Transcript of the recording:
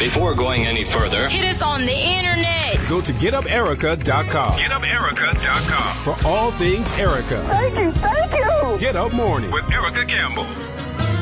Before going any further, hit us on the internet. Go to GetUpErica.com. GetUpErica.com. For all things Erica. Thank you. Get Up Morning with Erica Campbell.